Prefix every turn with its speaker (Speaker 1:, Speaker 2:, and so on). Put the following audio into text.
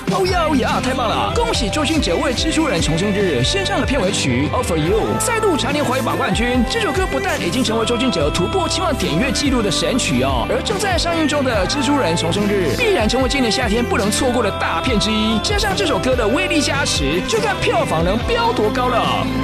Speaker 1: 哦呀，太棒了！恭喜周兴哲为蜘蛛人重生日献上了片尾曲《All for You》，再度蝉联华语榜冠军。这首歌不但已经成为周兴哲突破7万点阅纪录的神曲哦，而正在上映中的《蜘蛛人重生日》必然成为今年夏天不能错过的大片之一。加上这首歌的威力加持，就看票房能飙多高了。